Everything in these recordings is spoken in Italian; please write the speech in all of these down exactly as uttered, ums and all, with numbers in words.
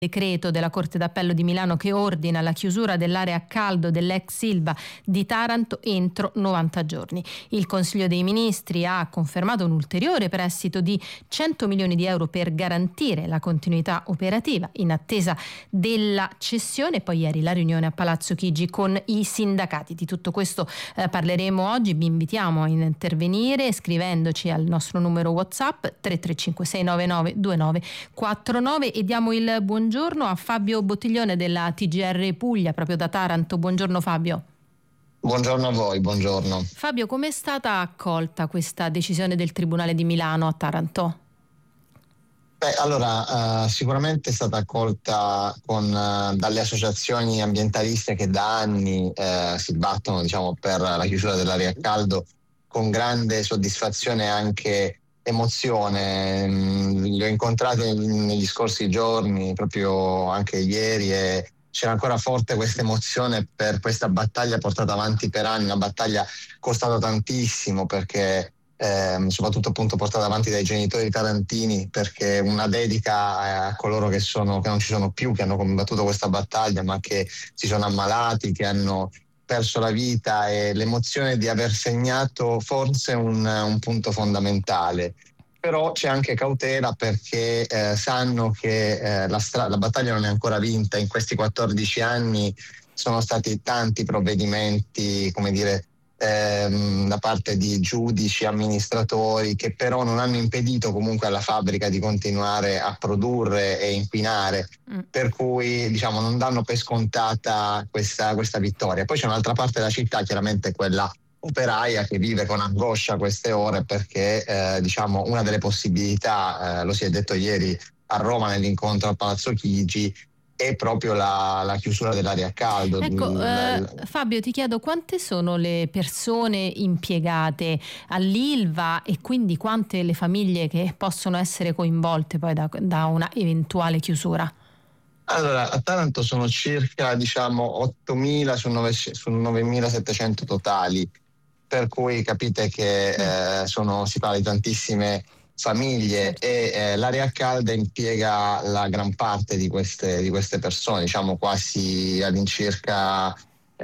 decreto della Corte d'Appello di Milano che ordina la chiusura dell'area a caldo dell'ex Ilva di Taranto entro novanta giorni. Il Consiglio dei Ministri ha confermato un ulteriore prestito di cento milioni di euro per garantire la continuità operativa in attesa della cessione. Poi ieri la riunione a Palazzo Chigi con i sindacati. Di tutto questo eh, parleremo oggi. Vi invitiamo a intervenire scrivendoci al nostro numero WhatsApp tre tre cinque sei nove nove due nove quattro nove e diamo il buongiorno Buongiorno a Fabio Bottiglione della T G R Puglia, proprio da Taranto. Buongiorno Fabio. Buongiorno a voi, buongiorno. Fabio, come è stata accolta questa decisione del Tribunale di Milano a Taranto? Beh, allora, uh, sicuramente è stata accolta con, uh, dalle associazioni ambientaliste che da anni uh, si battono, diciamo, per la chiusura dell'area a caldo, con grande soddisfazione e anche emozione. Li ho incontrati negli scorsi giorni, proprio anche ieri, e c'era ancora forte questa emozione per questa battaglia portata avanti per anni, una battaglia costata tantissimo perché eh, soprattutto appunto portata avanti dai genitori tarantini, perché una dedica a coloro che sono che non ci sono più, che hanno combattuto questa battaglia ma che si sono ammalati, che hanno perso la vita, e l'emozione di aver segnato forse un, un punto fondamentale. Però c'è anche cautela perché eh, sanno che eh, la, stra- la battaglia non è ancora vinta. In questi quattordici anni sono stati tanti provvedimenti, come dire, ehm, da parte di giudici, amministratori, che però non hanno impedito comunque alla fabbrica di continuare a produrre e inquinare. Mm. Per cui, diciamo, non danno per scontata questa, questa vittoria. Poi c'è un'altra parte della città, chiaramente quella operaia, che vive con angoscia queste ore perché eh, diciamo una delle possibilità, eh, lo si è detto ieri a Roma nell'incontro a Palazzo Chigi, è proprio la, la chiusura dell'area a caldo. Ecco, eh, Fabio, ti chiedo quante sono le persone impiegate all'Ilva e quindi quante le famiglie che possono essere coinvolte poi da, da una eventuale chiusura? Allora, a Taranto sono circa, diciamo, ottomila su, su novemilasettecento totali, per cui capite che eh, sono, si parla di tantissime famiglie. Certo. E eh, l'area calda impiega la gran parte di queste, di queste persone, diciamo quasi all'incirca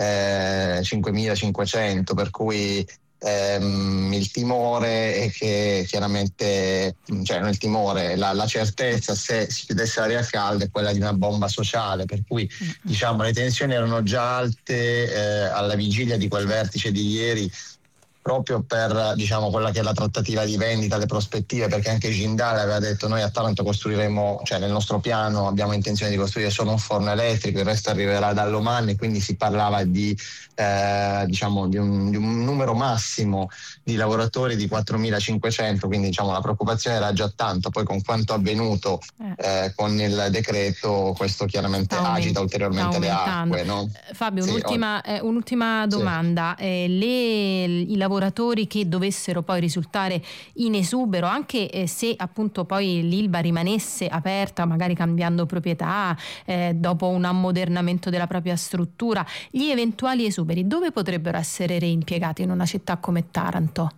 eh, cinquemilacinquecento, per cui ehm, il timore è che chiaramente, cioè non il timore, la, la certezza, se si chiudesse l'area calda, è quella di una bomba sociale, per cui diciamo le tensioni erano già alte eh, alla vigilia di quel vertice di ieri, proprio per, diciamo, quella che è la trattativa di vendita, le prospettive, perché anche Jindal aveva detto: noi a Taranto costruiremo, cioè nel nostro piano abbiamo intenzione di costruire solo un forno elettrico, il resto arriverà da domani. Quindi si parlava di, eh, diciamo, di un, di un numero massimo di lavoratori di quattromilacinquecento, quindi diciamo la preoccupazione era già tanto. Poi con quanto avvenuto eh, con il decreto, questo chiaramente Aument- agita ulteriormente le acque, no? Fabio, sì, un'ultima, ho... eh, un'ultima domanda. Sì. Eh, le, i lavoratori che dovessero poi risultare in esubero, anche eh, se appunto poi l'Ilva rimanesse aperta, magari cambiando proprietà, eh, dopo un ammodernamento della propria struttura, gli eventuali esuberi dove potrebbero essere reimpiegati in una città come Taranto?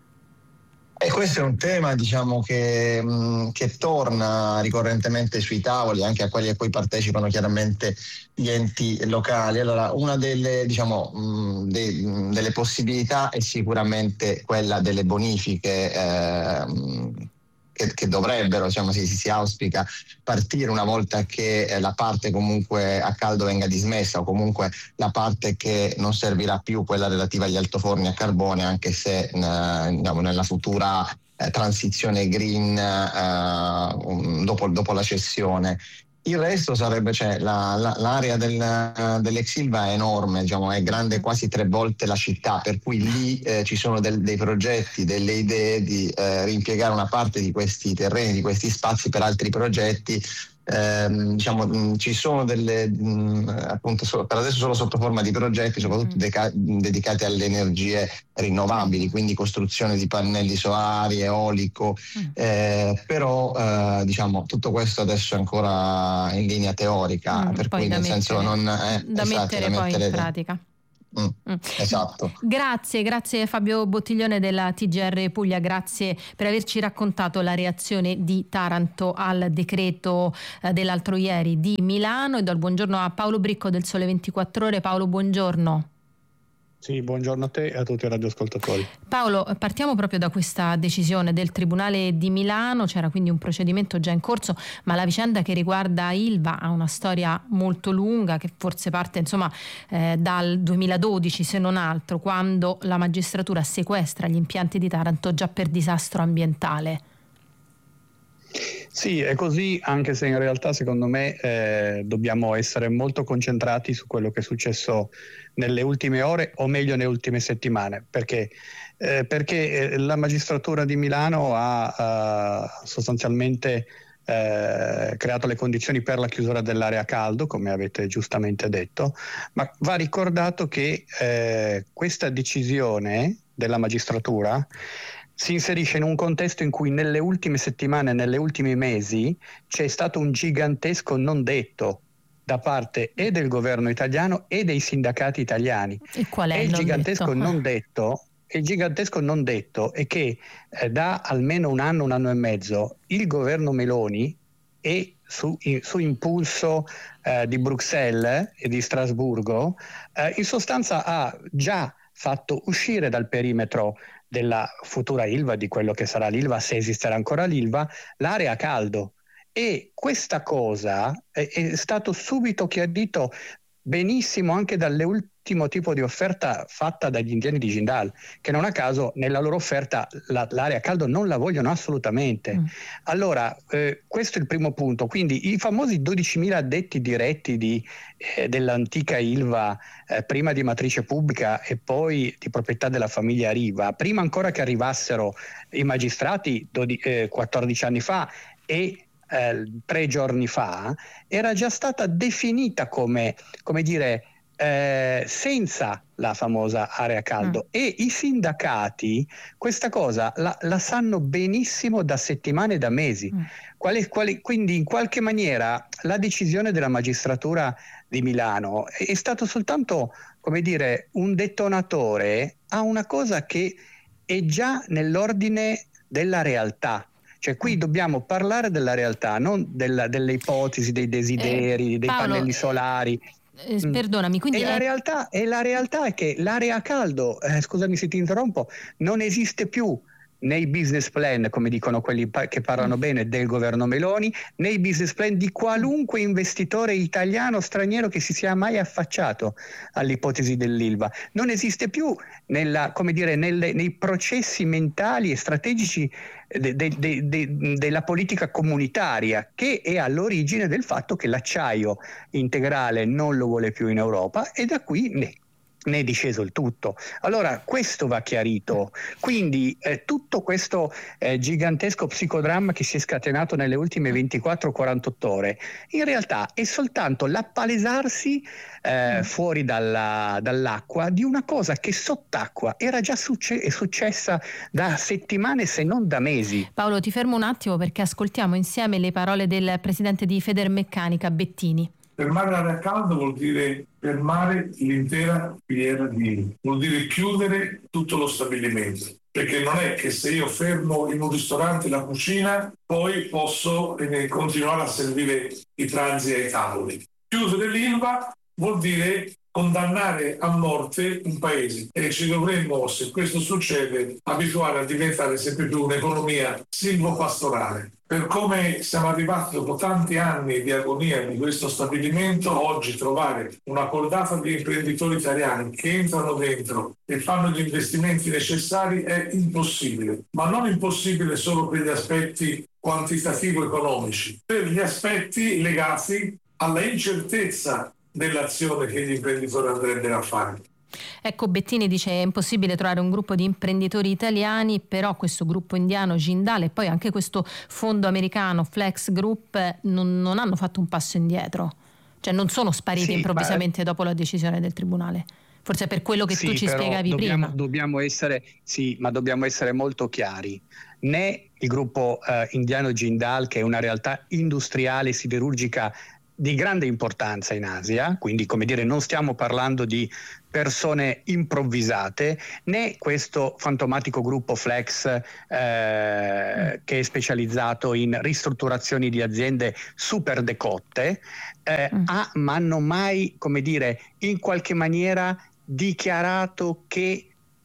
E questo è un tema, diciamo, che, mh, che torna ricorrentemente sui tavoli, anche a quelli a cui partecipano chiaramente gli enti locali. Allora, una delle, diciamo, mh, de, mh, delle possibilità è sicuramente quella delle bonifiche eh, mh, che, che dovrebbero, diciamo, si, si auspica partire una volta che eh, la parte comunque a caldo venga dismessa, o comunque la parte che non servirà più, quella relativa agli altoforni a carbone, anche se eh, diciamo, nella futura eh, transizione green eh, um, dopo, dopo la cessione. Il resto sarebbe, cioè, la, la, l'area del, dell'ex Ilva è enorme, diciamo, è grande quasi tre volte la città, per cui lì eh, ci sono del, dei progetti, delle idee di eh, reimpiegare una parte di questi terreni, di questi spazi per altri progetti. Eh, diciamo, mh, ci sono delle mh, appunto so, per adesso solo sotto forma di progetti, soprattutto deca- dedicati alle energie rinnovabili, quindi costruzione di pannelli solari, eolico, eh, però eh, diciamo tutto questo adesso è ancora in linea teorica, mm, per cui nel mettere, senso non è da esatto, mettere da poi mettere in pratica. Mm, mm. Esatto. Grazie, grazie Fabio Bottiglione della T G R Puglia, grazie per averci raccontato la reazione di Taranto al decreto eh, dell'altro ieri di Milano, e do il buongiorno a Paolo Bricco del Sole ventiquattro Ore. Paolo, buongiorno. Sì, buongiorno a te e a tutti i radioascoltatori. Paolo, partiamo proprio da questa decisione del Tribunale di Milano. C'era quindi un procedimento già in corso, ma la vicenda che riguarda Ilva ha una storia molto lunga, che forse parte insomma eh, dal duemiladodici, se non altro, quando la magistratura sequestra gli impianti di Taranto già per disastro ambientale. Sì, è così, anche se in realtà secondo me eh, dobbiamo essere molto concentrati su quello che è successo nelle ultime ore, o meglio nelle ultime settimane, perché, eh, perché la magistratura di Milano ha, ha sostanzialmente eh, creato le condizioni per la chiusura dell'area a caldo, come avete giustamente detto, ma va ricordato che eh, questa decisione della magistratura si inserisce in un contesto in cui nelle ultime settimane, nelle ultimi mesi, c'è stato un gigantesco non detto da parte e del governo italiano e dei sindacati italiani. E qual è e il non gigantesco detto? non detto? Il gigantesco non detto è che eh, da almeno un anno, un anno e mezzo, il governo Meloni, e su, in, su impulso eh, di Bruxelles e di Strasburgo, eh, in sostanza ha già fatto uscire dal perimetro della futura Ilva, di quello che sarà l'Ilva, se esisterà ancora l'Ilva, l'area a caldo. E questa cosa è, è stato subito chiarito benissimo anche dall'ultimo tipo di offerta fatta dagli indiani di Jindal, che non a caso nella loro offerta la, l'area a caldo non la vogliono assolutamente. Mm. Allora, eh, questo è il primo punto. Quindi i famosi dodicimila addetti diretti di, eh, dell'antica Ilva, eh, prima di matrice pubblica e poi di proprietà della famiglia Riva, prima ancora che arrivassero i magistrati dodici, eh, quattordici anni fa e Eh, tre giorni fa, era già stata definita come, come dire, eh, senza la famosa area a caldo. Mm. E i sindacati questa cosa la, la sanno benissimo da settimane e da mesi. Mm. Quali, quali, quindi in qualche maniera la decisione della magistratura di Milano è, è stato soltanto, come dire, un detonatore a una cosa che è già nell'ordine della realtà. Cioè qui dobbiamo parlare della realtà, non della, delle ipotesi, dei desideri, eh, dei Paolo, pannelli solari. Eh, perdonami, quindi e, è... la realtà, e la realtà è che l'area a caldo, eh, scusami se ti interrompo, non esiste più nei business plan, come dicono quelli che parlano mm. bene del governo Meloni, nei business plan di qualunque investitore italiano, straniero che si sia mai affacciato all'ipotesi dell'Ilva. Non esiste più nella, come dire, nelle, nei processi mentali e strategici de, de, de, de, della politica comunitaria, che è all'origine del fatto che l'acciaio integrale non lo vuole più in Europa, e da qui ne ne è disceso il tutto. Allora questo va chiarito. Quindi eh, tutto questo eh, gigantesco psicodramma che si è scatenato nelle ultime ventiquattro quarantotto ore in realtà è soltanto l'appalesarsi eh, fuori dalla, dall'acqua di una cosa che sott'acqua era già succe- è successa da settimane, se non da mesi. Paolo, ti fermo un attimo perché ascoltiamo insieme le parole del presidente di Federmeccanica Bettini. Fermare l'area a caldo vuol dire fermare l'intera filiera di, vuol dire chiudere tutto lo stabilimento, perché non è che se io fermo in un ristorante la cucina poi posso eh, continuare a servire i pranzi ai tavoli. Chiudere l'Ilva vuol dire condannare a morte un paese, e ci dovremmo, se questo succede, abituare a diventare sempre più un'economia silvopastorale. Per come siamo arrivati dopo tanti anni di agonia di questo stabilimento, oggi trovare una cordata di imprenditori italiani che entrano dentro e fanno gli investimenti necessari è impossibile, ma non impossibile solo per gli aspetti quantitativo-economici, per gli aspetti legati alla incertezza dell'azione che gli imprenditori andrebbero a fare. Ecco, Bettini dice è impossibile trovare un gruppo di imprenditori italiani, però questo gruppo indiano Jindal e poi anche questo fondo americano Flex Group non, non hanno fatto un passo indietro, cioè non sono spariti sì, improvvisamente ma... dopo la decisione del tribunale. Forse è per quello che sì, tu ci spiegavi dobbiamo, prima. Dobbiamo essere, sì, ma dobbiamo essere molto chiari. Né il gruppo eh, indiano Jindal, che è una realtà industriale siderurgica di grande importanza in Asia, quindi come dire non stiamo parlando di persone improvvisate, né questo fantomatico gruppo Flex eh, che è specializzato in ristrutturazioni di aziende super decotte, eh, mm. ha, ma hanno mai, come dire, in qualche maniera dichiarato che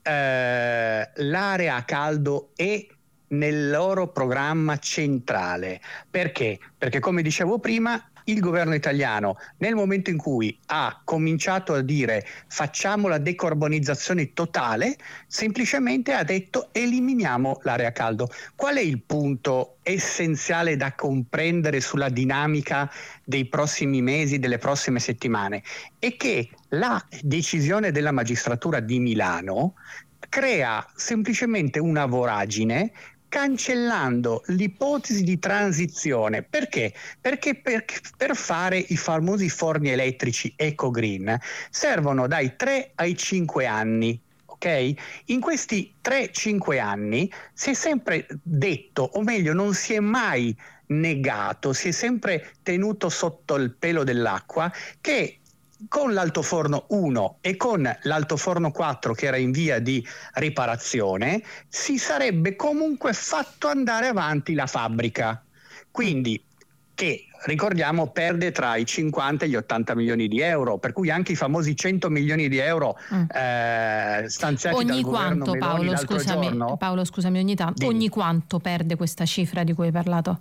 eh, l'area a caldo è nel loro programma centrale. Perché? Perché come dicevo prima, il governo italiano nel momento in cui ha cominciato a dire facciamo la decarbonizzazione totale, semplicemente ha detto eliminiamo l'area a caldo. Qual è il punto essenziale da comprendere sulla dinamica dei prossimi mesi, delle prossime settimane? È che la decisione della magistratura di Milano crea semplicemente una voragine, cancellando l'ipotesi di transizione. Perché? Perché per, per fare i famosi forni elettrici eco-green servono dai tre ai cinque anni. Okay? In questi tre cinque anni si è sempre detto, o meglio non si è mai negato, si è sempre tenuto sotto il pelo dell'acqua che con l'altoforno uno e con l'altoforno quattro che era in via di riparazione si sarebbe comunque fatto andare avanti la fabbrica, quindi che ricordiamo perde tra i cinquanta e gli ottanta milioni di euro, per cui anche i famosi cento milioni di euro mm. eh, stanziati ogni dal quanto, governo Meloni Paolo, l'altro scusami, giorno. Paolo scusami ogni tanto Dimmi. Ogni quanto perde questa cifra di cui hai parlato?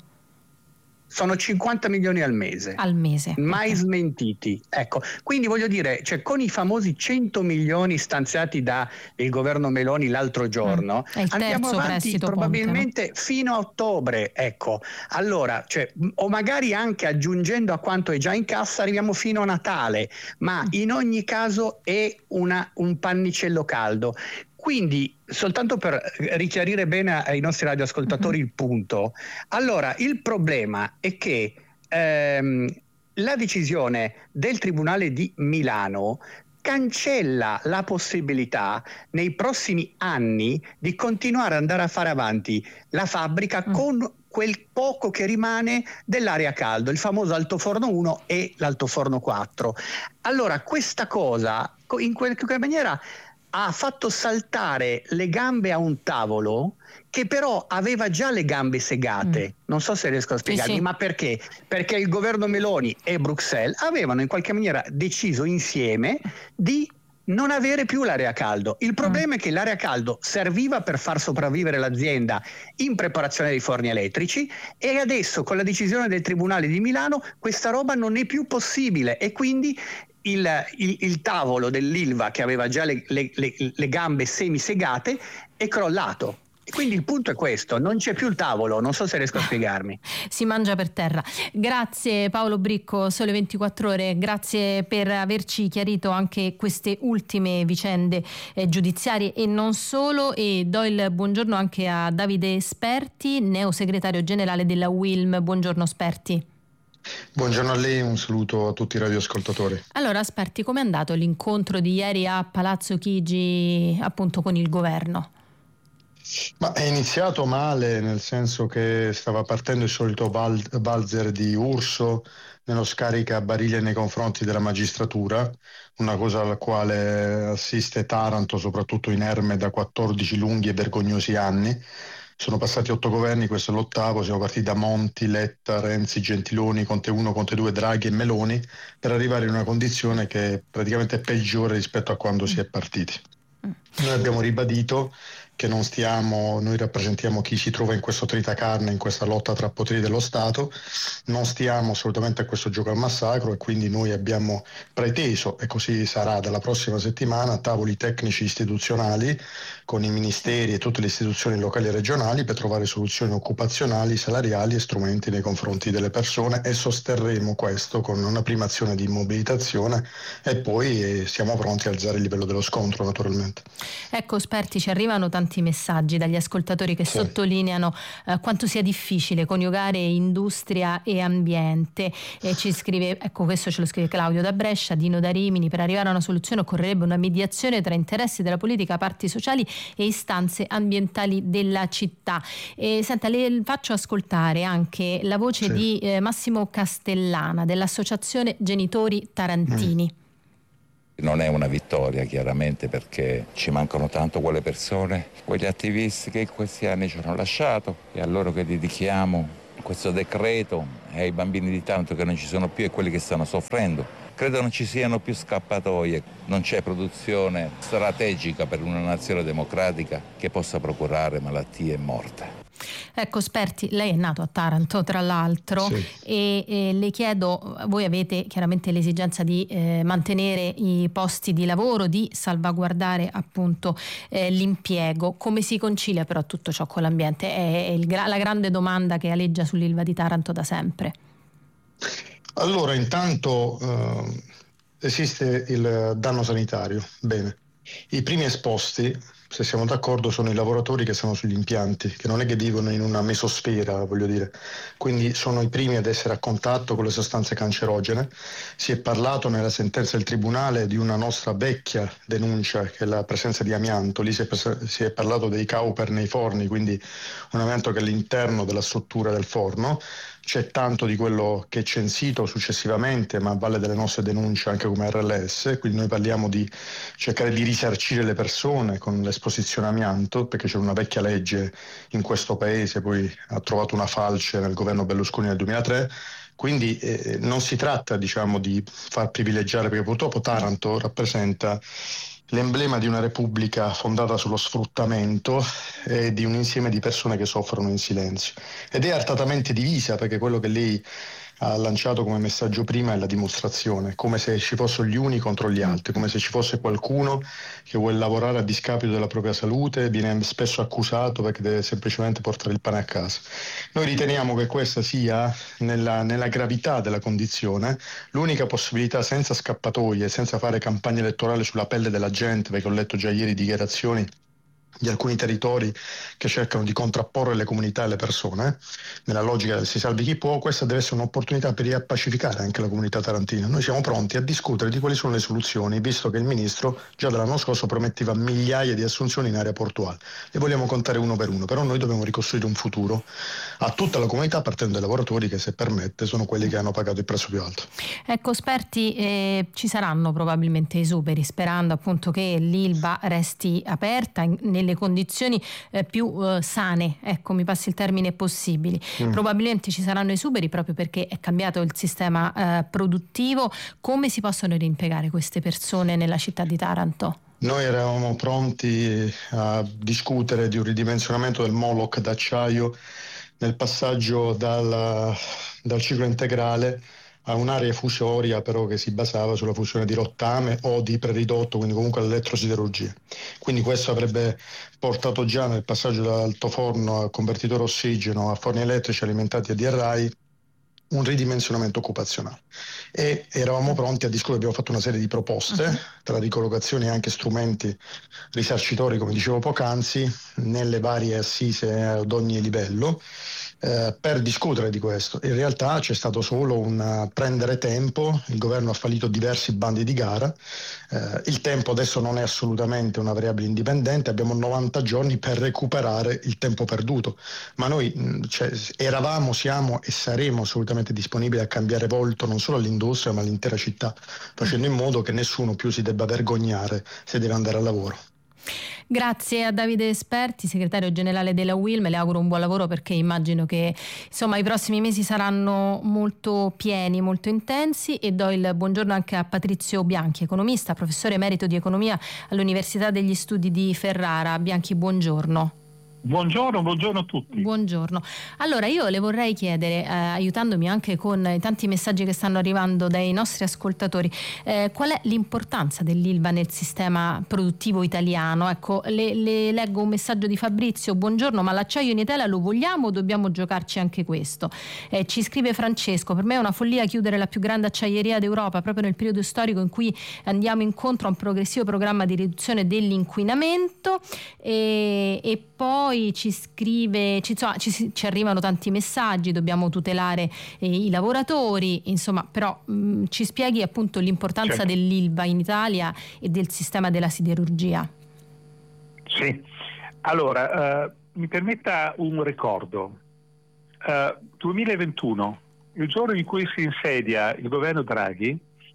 Sono cinquanta milioni al mese. Al mese. Mai okay. smentiti. Ecco, quindi voglio dire, cioè, con i famosi cento milioni stanziati dal governo Meloni l'altro giorno, mm. andiamo avanti probabilmente ponte, no? fino a ottobre. Ecco, allora, cioè, o magari anche aggiungendo a quanto è già in cassa arriviamo fino a Natale, ma mm. in ogni caso è una, un pannicello caldo. Quindi, soltanto per richiarire bene ai nostri radioascoltatori uh-huh. il punto, allora il problema è che ehm, la decisione del Tribunale di Milano cancella la possibilità nei prossimi anni di continuare ad andare a fare avanti la fabbrica uh-huh. con quel poco che rimane dell'area a caldo, il famoso altoforno uno e l'altoforno quattro. Allora, questa cosa, in qualche maniera, ha fatto saltare le gambe a un tavolo che però aveva già le gambe segate. Mm. Non so se riesco a spiegarmi, sì, sì. ma perché? Perché il governo Meloni e Bruxelles avevano in qualche maniera deciso insieme di non avere più l'area a caldo. Il problema mm. è che l'area a caldo serviva per far sopravvivere l'azienda in preparazione dei forni elettrici e adesso con la decisione del Tribunale di Milano questa roba non è più possibile e quindi Il, il, il tavolo dell'Ilva che aveva già le, le, le, le gambe semisegate è crollato. E quindi il punto è questo, non c'è più il tavolo, non so se riesco a spiegarmi. Si mangia per terra. Grazie Paolo Bricco, Sole ventiquattro Ore, grazie per averci chiarito anche queste ultime vicende eh, giudiziarie e non solo, e do il buongiorno anche a Davide Sperti, neosegretario generale della U I L M. Buongiorno Sperti. Buongiorno a lei, un saluto a tutti i radioascoltatori. Allora, Sperti, com'è andato l'incontro di ieri a Palazzo Chigi appunto con il governo? Ma è iniziato male, nel senso che stava partendo il solito val- valzer di Urso nello scaricabarile nei confronti della magistratura, una cosa alla quale assiste Taranto, soprattutto inerme da quattordici lunghi e vergognosi anni. Sono passati otto governi, questo è l'ottavo, siamo partiti da Monti, Letta, Renzi, Gentiloni, Conte uno, Conte due, Draghi e Meloni, per arrivare in una condizione che praticamente è peggiore rispetto a quando si è partiti. Noi abbiamo ribadito che non stiamo, noi rappresentiamo chi si trova in questo tritacarne, in questa lotta tra poteri dello Stato, non stiamo assolutamente a questo gioco al massacro e quindi noi abbiamo preteso, e così sarà dalla prossima settimana, tavoli tecnici istituzionali con i ministeri e tutte le istituzioni locali e regionali per trovare soluzioni occupazionali, salariali e strumenti nei confronti delle persone, e sosterremo questo con una prima azione di mobilitazione e poi siamo pronti a alzare il livello dello scontro, naturalmente. Ecco Sperti, ci arrivano tanti messaggi dagli ascoltatori che sì. sottolineano eh, quanto sia difficile coniugare industria e ambiente, e ci scrive, ecco questo ce lo scrive Claudio da Brescia, Dino da Rimini: per arrivare a una soluzione occorrerebbe una mediazione tra interessi della politica, parti sociali e istanze ambientali della città. E, senta, le faccio ascoltare anche la voce sì. di eh, Massimo Castellana dell'Associazione Genitori Tarantini. Mm. Non è una vittoria chiaramente, perché ci mancano tanto quelle persone, quegli attivisti che in questi anni ci hanno lasciato, e a loro che dedichiamo questo decreto, e ai bambini di Taranto che non ci sono più e quelli che stanno soffrendo. Credo non ci siano più scappatoie, non c'è produzione strategica per una nazione democratica che possa procurare malattie e morte. Ecco, Sperti, lei è nato a Taranto tra l'altro, sì. e, e le chiedo, voi avete chiaramente l'esigenza di eh, mantenere i posti di lavoro, di salvaguardare appunto eh, l'impiego. Come si concilia però tutto ciò con l'ambiente? È, è il, la grande domanda che aleggia sull'Ilva di Taranto da sempre. Allora, intanto eh, esiste il danno sanitario. Bene, i primi esposti, se siamo d'accordo, sono i lavoratori che sono sugli impianti, che non è che vivono in una mesosfera, voglio dire, quindi sono i primi ad essere a contatto con le sostanze cancerogene. Si è parlato nella sentenza del tribunale di una nostra vecchia denuncia, che è la presenza di amianto. Lì si è, si è parlato dei cauper nei forni, quindi un amianto che è all'interno della struttura del forno. C'è tanto di quello che è censito successivamente, ma vale delle nostre denunce anche come R L S, quindi noi parliamo di cercare di risarcire le persone con l'esposizione amianto, perché c'è una vecchia legge in questo paese, poi ha trovato una falce nel governo Berlusconi nel duemilatré, quindi eh, non si tratta, diciamo, di far privilegiare, perché purtroppo Taranto rappresenta l'emblema di una repubblica fondata sullo sfruttamento e di un insieme di persone che soffrono in silenzio, ed è artatamente divisa, perché quello che lei ha lanciato come messaggio prima è la dimostrazione, come se ci fossero gli uni contro gli altri, come se ci fosse qualcuno che vuole lavorare a discapito della propria salute, viene spesso accusato perché deve semplicemente portare il pane a casa. Noi riteniamo che questa sia, nella, nella gravità della condizione, l'unica possibilità, senza scappatoie, senza fare campagna elettorale sulla pelle della gente, perché ho letto già ieri dichiarazioni di alcuni territori che cercano di contrapporre le comunità e le persone, nella logica del si salvi chi può. Questa deve essere un'opportunità per riappacificare anche la comunità tarantina. Noi siamo pronti a discutere di quali sono le soluzioni, visto che il ministro già dall'anno scorso prometteva migliaia di assunzioni in area portuale. Le vogliamo contare uno per uno, però noi dobbiamo ricostruire un futuro a tutta la comunità, partendo dai lavoratori che, se permette, sono quelli che hanno pagato il prezzo più alto. Ecco, Sperti, eh, ci saranno probabilmente esuberi, sperando appunto che l'Ilva resti aperta in, nelle condizioni eh, più eh, sane, ecco, mi passi il termine, possibili. Mm. Probabilmente ci saranno esuberi proprio perché è cambiato il sistema eh, produttivo. Come si possono reimpiegare queste persone nella città di Taranto? Noi eravamo pronti a discutere di un ridimensionamento del Moloch d'acciaio nel passaggio dal, dal ciclo integrale a un'area fusoria, però che si basava sulla fusione di rottame o di preridotto, quindi comunque l'elettrosiderurgia. Quindi questo avrebbe portato già nel passaggio dall'altoforno a convertitore ossigeno a forni elettrici alimentati a D R I un ridimensionamento occupazionale, e eravamo pronti a discutere. Abbiamo fatto una serie di proposte, uh-huh. tra ricollocazioni e anche strumenti risarcitori, come dicevo poc'anzi, nelle varie assise ad ogni livello, eh, per discutere di questo. In realtà c'è stato solo un prendere tempo, il governo ha fallito diversi bandi di gara, eh, il tempo adesso non è assolutamente una variabile indipendente, abbiamo novanta giorni per recuperare il tempo perduto, ma noi cioè, eravamo, siamo e saremo assolutamente disponibili a cambiare volto non solo all'industria ma all'intera città, facendo in modo che nessuno più si debba vergognare se deve andare al lavoro. Grazie a Davide Sperti, segretario generale della U I L M, le auguro un buon lavoro, perché immagino che insomma i prossimi mesi saranno molto pieni, molto intensi, e do il buongiorno anche a Patrizio Bianchi, economista, professore emerito di economia all'Università degli Studi di Ferrara. Bianchi, buongiorno. Buongiorno, buongiorno a tutti. Buongiorno. Allora io le vorrei chiedere, eh, aiutandomi anche con i tanti messaggi che stanno arrivando dai nostri ascoltatori, eh, qual è l'importanza dell'Ilva nel sistema produttivo italiano? Ecco, le, le leggo un messaggio di Fabrizio: buongiorno, ma l'acciaio in Italia lo vogliamo o dobbiamo giocarci anche questo? Eh, ci scrive Francesco: per me è una follia chiudere la più grande acciaieria d'Europa proprio nel periodo storico in cui andiamo incontro a un progressivo programma di riduzione dell'inquinamento. E, e poi ci scrive, ci, insomma, ci, ci arrivano tanti messaggi, dobbiamo tutelare eh, i lavoratori, insomma, però mh, ci spieghi appunto l'importanza certo. dell'Ilva in Italia e del sistema della siderurgia. Sì, allora uh, mi permetta un ricordo. Uh, duemilaventuno, il giorno in cui si insedia il governo Draghi,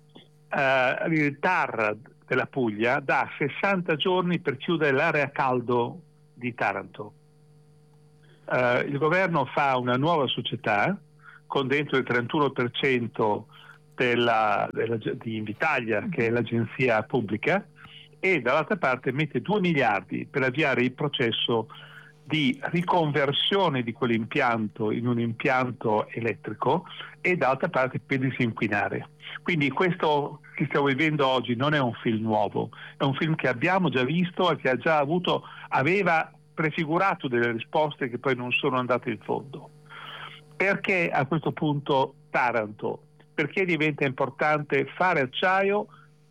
uh, il T A R della Puglia dà sessanta giorni per chiudere l'area a caldo di Taranto. Uh, il governo fa una nuova società con dentro il trentuno per cento della, della, di Invitalia, che è l'agenzia pubblica, e dall'altra parte mette due miliardi per avviare il processo di riconversione di quell'impianto in un impianto elettrico e dall'altra parte per disinquinare. Quindi questo che stiamo vivendo oggi non è un film nuovo, è un film che abbiamo già visto e che ha già avuto, aveva prefigurato delle risposte che poi non sono andate in fondo. Perché a questo punto Taranto? Perché diventa importante fare acciaio,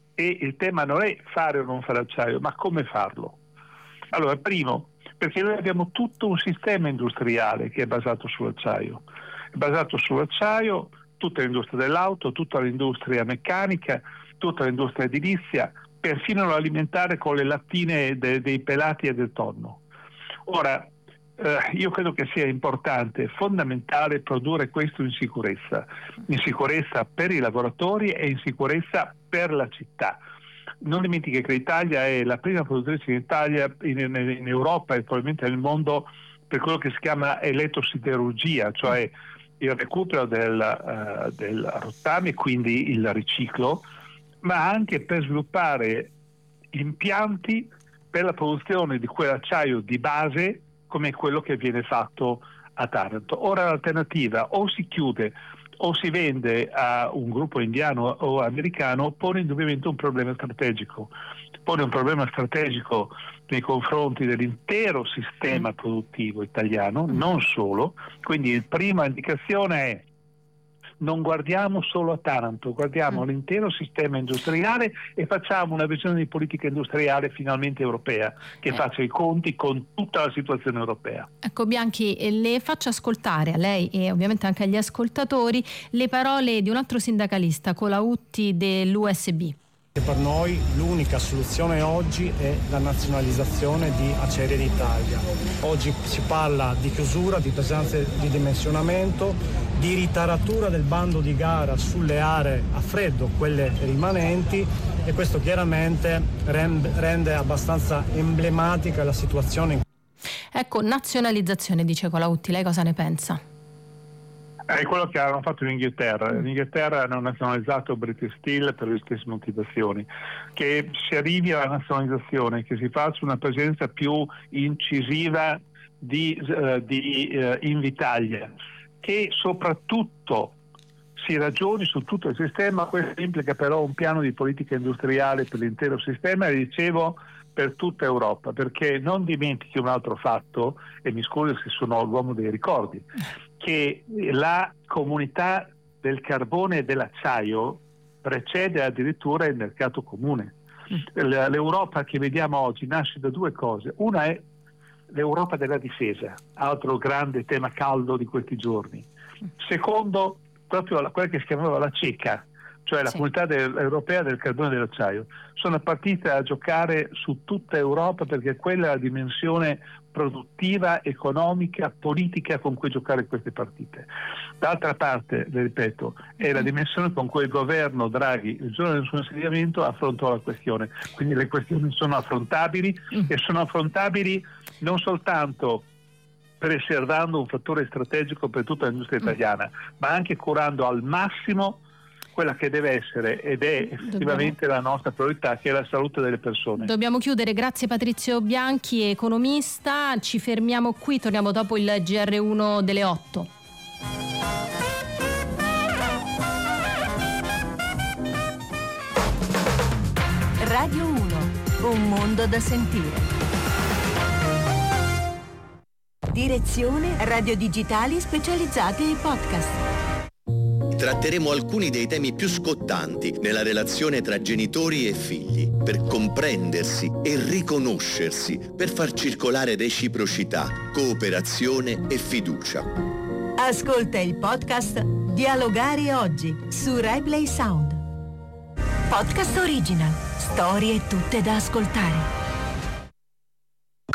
e il tema non è fare o non fare acciaio, ma come farlo. Allora, primo, perché noi abbiamo tutto un sistema industriale che è basato sull'acciaio. È basato sull'acciaio tutta l'industria dell'auto, tutta l'industria meccanica, tutta l'industria edilizia, perfino l'alimentare con le lattine de- dei pelati e del tonno. Ora, eh, io credo che sia importante, fondamentale produrre questo in sicurezza, in sicurezza per i lavoratori e in sicurezza per la città. Non dimentichi che l'Italia è la prima produttrice in Italia, in, in, in Europa e probabilmente nel mondo per quello che si chiama elettrosiderurgia, cioè il recupero del, uh, del rottame, quindi il riciclo, ma anche per sviluppare impianti per la produzione di quell'acciaio di base come quello che viene fatto a Taranto. Ora l'alternativa o si chiude o si vende a un gruppo indiano o americano, pone indubbiamente un problema strategico. Pone un problema strategico nei confronti dell'intero sistema produttivo italiano, non solo. Quindi la prima indicazione è: non guardiamo solo a Taranto, guardiamo mm. l'intero sistema industriale e facciamo una visione di politica industriale finalmente europea, che eh. faccia i conti con tutta la situazione europea. Ecco Bianchi, le faccio ascoltare a lei e ovviamente anche agli ascoltatori le parole di un altro sindacalista, Colautti dell'U S B. Per noi l'unica soluzione oggi è la nazionalizzazione di Acciaierie d'Italia. Oggi si parla di chiusura, di pesanza di dimensionamento, di ritaratura del bando di gara sulle aree a freddo, quelle rimanenti, e questo chiaramente rende abbastanza emblematica la situazione. Ecco, nazionalizzazione, dice Colautti, lei cosa ne pensa? È quello che hanno fatto in Inghilterra. In Inghilterra hanno nazionalizzato British Steel per le stesse motivazioni. Che si arrivi alla nazionalizzazione, che si faccia una presenza più incisiva di, uh, di uh, Invitalia, che soprattutto si ragioni su tutto il sistema. Questo implica però un piano di politica industriale per l'intero sistema, e dicevo per tutta Europa, perché non dimentichi un altro fatto, e mi scuso se sono l'uomo dei ricordi, che la comunità del carbone e dell'acciaio precede addirittura il mercato comune. L'Europa che vediamo oggi nasce da due cose. Una è l'Europa della difesa, altro grande tema caldo di questi giorni. Secondo, proprio quella che si chiamava la CECA, cioè la sì. comunità del, europea del carbone e dell'acciaio. Sono partite a giocare su tutta Europa perché quella è la dimensione produttiva, economica, politica con cui giocare queste partite. D'altra parte, le ripeto, è la dimensione con cui il governo Draghi, il giorno del suo insediamento, affrontò la questione. Quindi le questioni sono affrontabili mm. e sono affrontabili non soltanto preservando un fattore strategico per tutta l'industria italiana, mm. ma anche curando al massimo quella che deve essere ed è effettivamente Dobbiamo... la nostra priorità, che è la salute delle persone. Dobbiamo chiudere. Grazie Patrizio Bianchi, economista. Ci fermiamo qui, torniamo dopo il G R uno delle otto. Radio uno, un mondo da sentire. Direzione Radio Digitali specializzate in podcast. Tratteremo alcuni dei temi più scottanti nella relazione tra genitori e figli, per comprendersi e riconoscersi, per far circolare reciprocità, cooperazione e fiducia. Ascolta il podcast Dialogare oggi su RaiPlay Sound. Podcast original, storie tutte da ascoltare.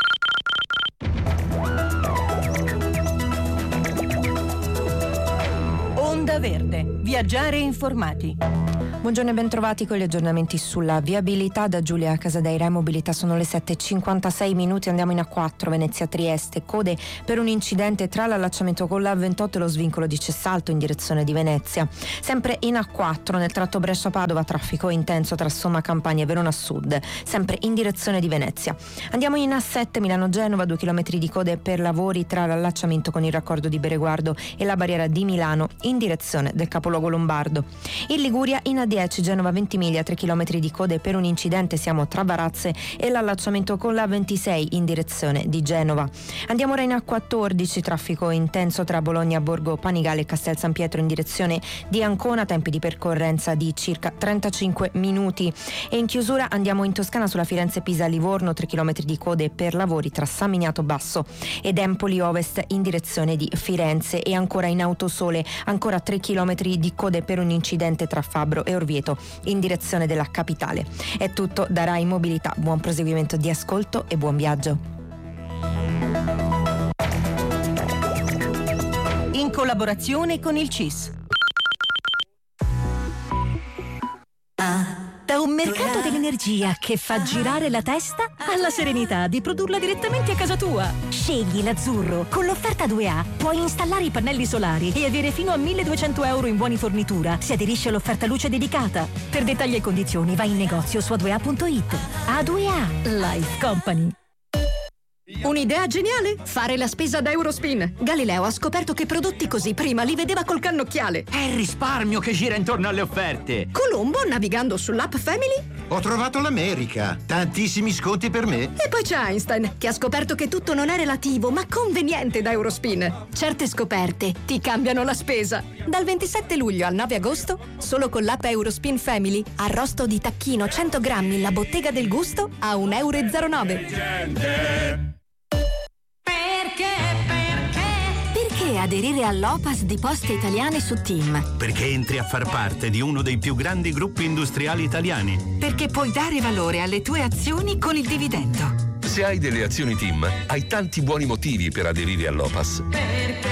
Onda Verde. Viaggiare informati. Buongiorno e bentrovati con gli aggiornamenti sulla viabilità da Giulia Casadeira. In mobilità sono le sette e cinquantasei minuti, andiamo in A quattro, Venezia-Trieste, code per un incidente tra l'allacciamento con l'A ventotto e lo svincolo di Cessalto in direzione di Venezia. Sempre in A quattro nel tratto Brescia-Padova, traffico intenso tra Somma Campania e Verona Sud, sempre in direzione di Venezia. Andiamo in A sette, Milano-Genova, due chilometri di code per lavori tra l'allacciamento con il raccordo di Bereguardo e la barriera di Milano in direzione del capoluogo lombardo. In Liguria in A dieci, Genova Ventimiglia, tre chilometri di code per un incidente, siamo tra Varazze e l'allacciamento con la ventisei in direzione di Genova. Andiamo ora in A quattordici, traffico intenso tra Bologna, Borgo Panigale e Castel San Pietro in direzione di Ancona, tempi di percorrenza di circa trentacinque minuti. E in chiusura andiamo in Toscana sulla Firenze-Pisa-Livorno, tre chilometri di code per lavori tra San Miniato Basso ed Empoli Ovest in direzione di Firenze. E ancora in Autosole, ancora tre chilometri di code per un incidente tra Fabbro e Orvieto in direzione della capitale. È tutto da Rai Mobilità, buon proseguimento di ascolto e buon viaggio. In collaborazione con il C I S. Ah. Da un mercato dell'energia che fa girare la testa alla serenità di produrla direttamente a casa tua. Scegli l'Azzurro. Con l'offerta due A puoi installare i pannelli solari e avere fino a milleduecento euro in buoni fornitura se aderisci all'offerta luce dedicata. Per dettagli e condizioni vai in negozio su a due a punto it. A due A Life Company. Un'idea geniale? Fare la spesa da Eurospin. Galileo ha scoperto che prodotti così prima li vedeva col cannocchiale. È il risparmio che gira intorno alle offerte. Colombo, navigando sull'app Family, ho trovato l'America. Tantissimi sconti per me. E poi c'è Einstein, che ha scoperto che tutto non è relativo, ma conveniente da Eurospin. Certe scoperte ti cambiano la spesa. Dal ventisette luglio al nove agosto, solo con l'app Eurospin Family, arrosto di tacchino cento grammi La Bottega del Gusto a un euro e zero nove. Perché aderire all'O P A S di Poste Italiane su TIM? Perché entri a far parte di uno dei più grandi gruppi industriali italiani. Perché puoi dare valore alle tue azioni con il dividendo. Se hai delle azioni TIM, hai tanti buoni motivi per aderire all'O P A S. Perché?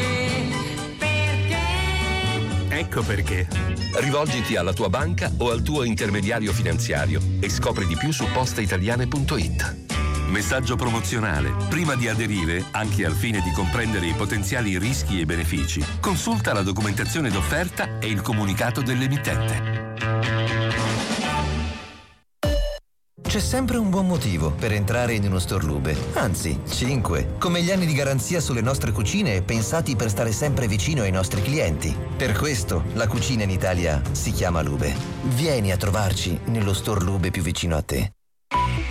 Perché? Ecco perché. Rivolgiti alla tua banca o al tuo intermediario finanziario e scopri di più su posteitaliane punto it. Messaggio promozionale. Prima di aderire, anche al fine di comprendere i potenziali rischi e benefici, consulta la documentazione d'offerta e il comunicato dell'emittente. C'è sempre un buon motivo per entrare in uno store Lube. Anzi, cinque. Come gli anni di garanzia sulle nostre cucine pensati per stare sempre vicino ai nostri clienti. Per questo la cucina in Italia si chiama Lube. Vieni a trovarci nello store Lube più vicino a te.